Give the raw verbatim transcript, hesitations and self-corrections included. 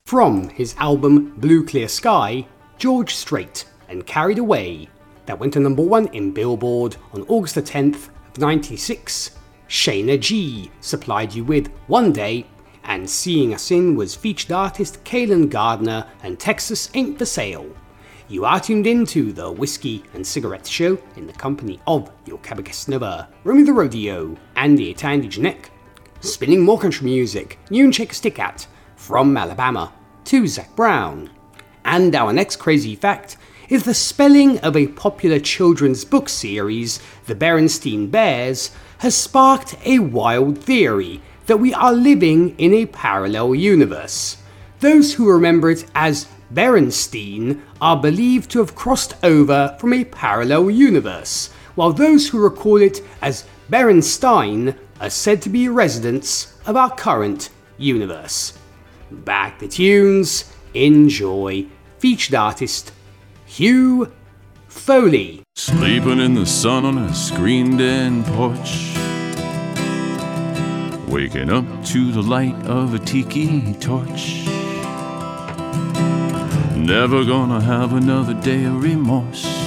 From his album Blue Clear Sky, George Strait and Carried Away, that went to number one in Billboard on August the tenth of ninety-six. Shayna G supplied you with One Day, and Seeing Us In was featured artist Kaylin Gardner and Texas Ain't For Sale. You are tuned into the Whiskey and Cigarette Show in the company of your Cabocasnova, Romy the Rodeo, Andy at Andy Janek, spinning more country music, you can check a stick at From Alabama to Zac Brown. And our next crazy fact is the spelling of a popular children's book series, The Berenstein Bears, has sparked a wild theory that we are living in a parallel universe. Those who remember it as Berenstein are believed to have crossed over from a parallel universe, while those who recall it as Berenstein are said to be residents of our current universe. Back to tunes, enjoy. Featured artist Hugh Foley. Sleeping in the sun on a screened-in porch, waking up to the light of a tiki torch. Never gonna have another day of remorse.